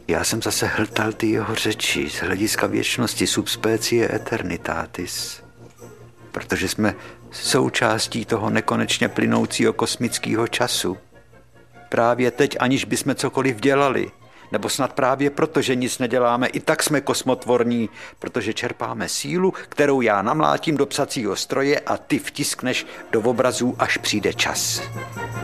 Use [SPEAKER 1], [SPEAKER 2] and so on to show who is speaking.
[SPEAKER 1] Já jsem zase hltal ty jeho řeči z hlediska věčnosti subspecie eternitatis. Protože jsme součástí toho nekonečně plynoucího kosmického času. Právě teď, aniž bychom cokoliv dělali, nebo snad právě proto, že nic neděláme, i tak jsme kosmotvorní, protože čerpáme sílu, kterou já namlátím do psacího stroje a ty vtiskneš do obrazů, až přijde čas.